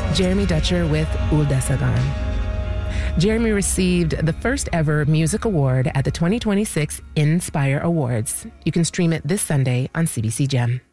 Jeremy Dutcher with Uldasagan. Jeremy received the first ever music award at the 2026 Inspire Awards. You can stream it this Sunday on CBC Gem.